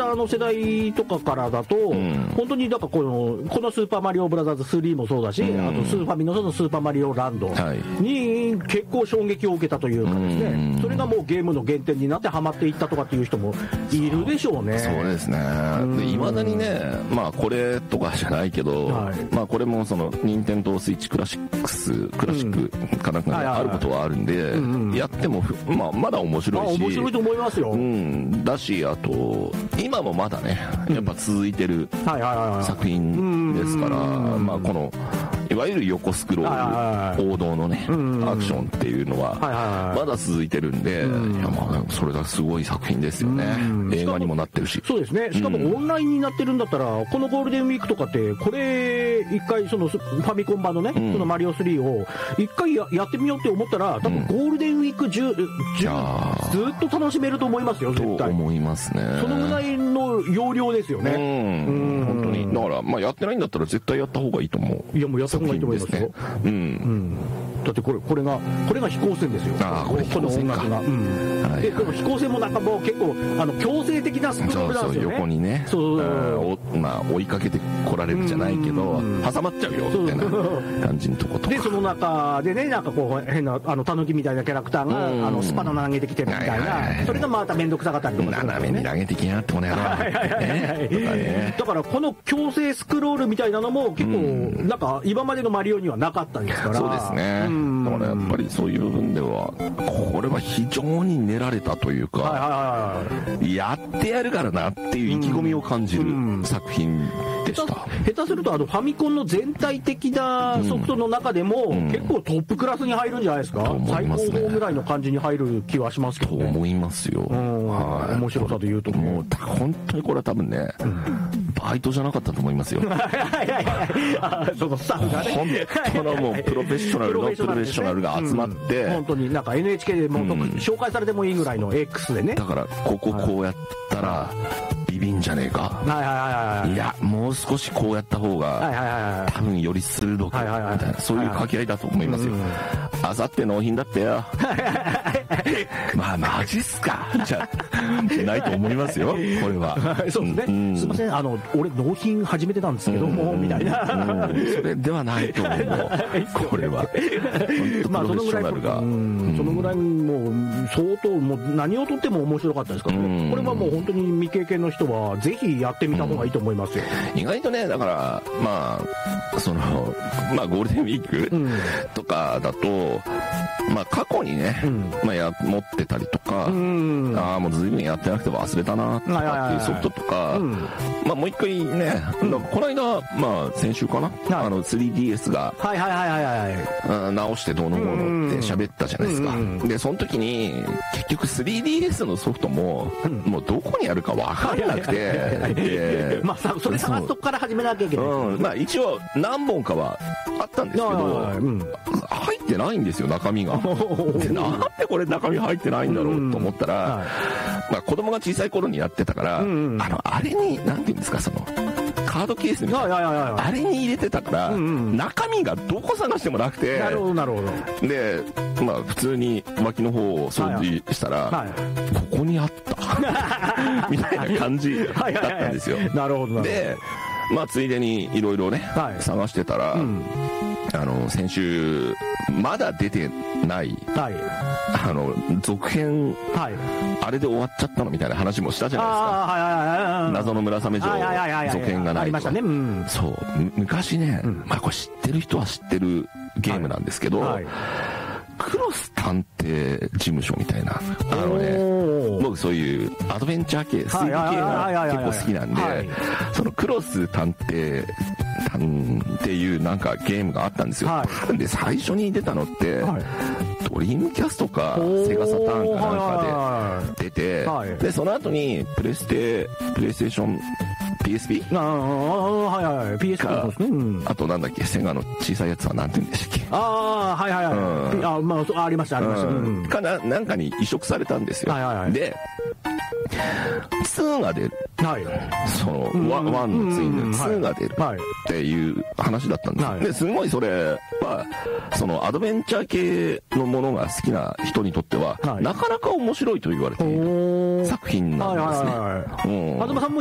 からの世代とかからだと、本当にだからこのスーパーマリオブラザーズ3もそうだし、あとスーファミのそのスーパーマリオランドに結構衝撃を受けたというかですね、それがもうゲームの原点になってハマっていったとかっていう人もいるでしょうね。 そうですね。いまだにね、まあこれとかじゃないけど、まあこれもその任天堂スイッチクラシックかなんかにあることはあるんで、やってもまだ面白いし、 面白いと思いますよ。 だし、あと今もまだねやっぱ続いてる作品ですから、まあこのいわゆる横スクロール王道のねアクションっていうのはまだ続いてるんで、いやまあそれがすごい作品ですよね。映画にもなってるし。 そうですね。しかもオンラインになってるんだったら、このゴールデンウィークとかってこれ一回そのファミコン版のね、そのマリオ3を一回やってみようって思ったら、多分ゴールデンウィーク中ずっと楽しめると思いますよ。絶対と思いますね。 そのぐらいの容量ですよね。 本当に。だからまあやってないんだったら絶対やった方がいいと思う。 いやもうやった方がいいと思いますよ。だってこれが飛行船ですよ。この音楽が。でこの飛行船もなんかもう結構強制的なスクロールなんですよね。 横にね、まあ追いかけてこられるじゃないけど挟まっちゃうよみたいな感じのとことか。 でその中でね、なんかこう変なタヌキみたいなキャラクターがスパナ投げてきてるみたいな、それがまた面倒くさかったりとかするんですよね。 斜めに投げてきやがってこの野郎。 だからこの強制スクロールみたいなのも結構なんか今までのマリオにはなかったんですから。 そうですね。だからやっぱりそういう部分ではこれは非常に練られたというか、やってやるからなっていう意気込みを感じる作品でした。 下手するとファミコンの全体的なソフトの中でも結構トップクラスに入るんじゃないですか。最高峰ぐらいの感じに入る気はしますけどね。 と思いますよ。 面白さでいうともう本当にこれは多分ね、バイトじゃなかったと思いますよ。 そのスタッフがね、 本当のもうプロフェッショナルのプロフェッショナルが集まって、 本当になんか NHK でも紹介されてもいいぐらいの X でね。 だからこうやったらビビんじゃねえか。いやもう少しこうやった方が多分より鋭くみたいな、そういう掛け合いだと思いますよ。あさって納品だってよ。まあマジっすかじゃないと思いますよこれは。 そうですね。すいません俺納品始めてたんですけどもみたいな。 それではないと思うこれは。 まあそのぐらいそのぐらいもう相当もう何をとっても面白かったですからね。これはもう本当に未経験の人はぜひやってみた方がいいと思いますよ。 意外とね、だからまあそのまあゴールデンウィークとかだとまあ過去にね、まあ持ってたりとか、もう随分やってなくて忘れたなとかっていうソフトとか、まあもう一回ね、この間まあ先週かな、3DS が直してどうのこうのって喋ったじゃないですか。でその時に結局 3DS のソフトももうどこにあるか分かんなくて、 まあそれ探すとこから始めなきゃいけない。 まあ一応何本かはあったんですけど入ってないんですよ中身が。なんでこれ中身入ってないんだろうと思ったら、まあ子供が小さい頃にやってたから、あれになんていうんですか、そのカードケースみたいなあれに入れてたから、中身がどこ探してもなくて。 なるほどなるほど。 でまあ普通に脇の方を掃除したら、ここにあったみたいな感じだったんですよ。 なるほど。 でまあついでにいろいろね探してたら、先週まだ出てない続編、あれで終わっちゃったのみたいな話もしたじゃないですか。謎の村雨城続編がないと。そう昔ね、まあこれ知ってる人は知ってるゲームなんですけど、クロス探偵事務所みたいな僕そういうアドベンチャー系推理系が結構好きなんで、そのクロス探偵っていうなんかゲームがあったんですよ。多分で最初に出たのってドリームキャストかセガサターンかなんかで出て、でその後にプレイステーション PSP? PSP ですね。 あとなんだっけ、セガの小さいやつはなんて言うんでしたっけ。 ありましたありました。 かなんかに移植されたんですよ。で2が出る、その1のついで2が出るっていう話だったんです。ですごいそれはそのアドベンチャー系のものが好きな人にとってはなかなか面白いと言われている作品なんですね。東さんも